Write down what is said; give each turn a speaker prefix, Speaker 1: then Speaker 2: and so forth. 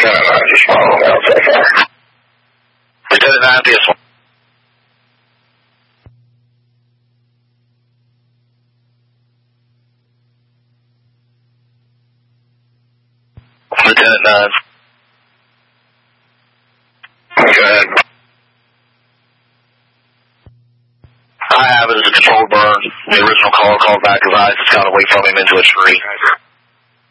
Speaker 1: Lieutenant 9, just following out so far.
Speaker 2: Lieutenant 9, PS1. Lieutenant 9.
Speaker 1: Okay.
Speaker 2: I have it as a controlled burn. The original caller called back because I just got away from him into a tree.